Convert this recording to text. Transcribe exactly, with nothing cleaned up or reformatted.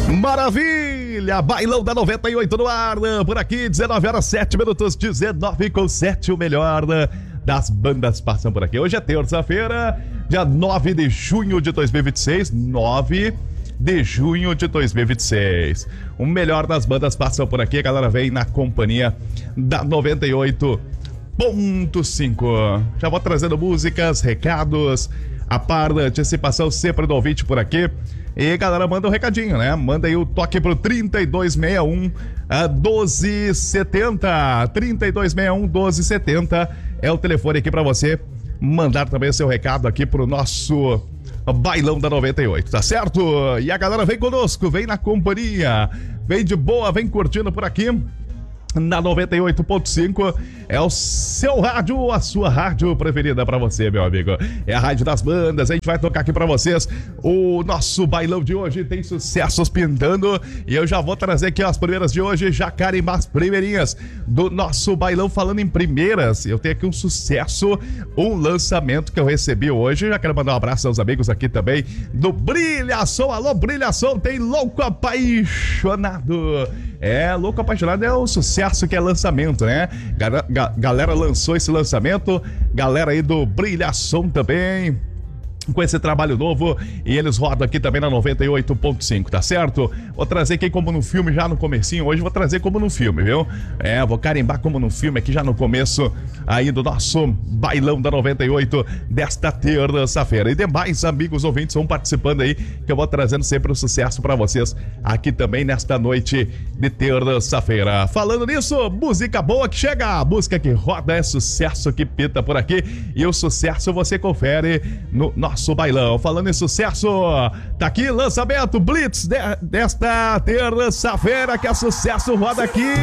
Maravilha! Bailão da noventa e oito no ar, por aqui, dezenove horas sete minutos, dezenove com sete, o melhor das bandas passam por aqui. Hoje é terça-feira, dia nove de junho de dois mil e vinte e seis, nove de junho de dois mil e vinte e seis. O melhor das bandas passam por aqui, a galera vem na companhia da noventa e oito ponto cinco. Já vou trazendo músicas, recados, a par da antecipação sempre do ouvinte por aqui. E galera, manda um recadinho, né? Manda aí o toque pro trinta e dois sessenta e um, doze setenta. trinta e dois sessenta e um, doze setenta é o telefone aqui pra você mandar também o seu recado aqui pro nosso Bailão da noventa e oito, tá certo? E a galera vem conosco, vem na companhia, vem de boa, vem curtindo por aqui. Na noventa e oito ponto cinco é o seu rádio, a sua rádio preferida pra você, meu amigo. É a rádio das bandas, a gente vai tocar aqui pra vocês. O nosso bailão de hoje tem sucessos pintando e eu já vou trazer aqui as primeiras de hoje, já carimbar as primeirinhas do nosso bailão. Falando em primeiras, eu tenho aqui um sucesso, um lançamento que eu recebi hoje. Já quero mandar um abraço aos amigos aqui também do Brilhação. Alô, Brilhação, tem Louco Apaixonado. É, Louco Apaixonado é o sucesso que é lançamento, né? Ga- ga- galera lançou esse lançamento, galera aí do Brilhação também, com esse trabalho novo, e eles rodam aqui também na noventa e oito ponto cinco, tá certo? Vou trazer aqui como no filme, já no comecinho, hoje vou trazer como no filme, viu? É, vou carimbar como no filme aqui já no começo aí do nosso Bailão da noventa e oito desta terça-feira. E demais amigos ouvintes vão participando aí, que eu vou trazendo sempre o sucesso pra vocês aqui também nesta noite de terça-feira. Falando nisso, música boa que chega, música que roda é sucesso que pita por aqui, e o sucesso você confere no nosso Nosso bailão. Falando em sucesso, tá aqui lançamento Blitz de, desta terça-feira, que é sucesso, roda aqui.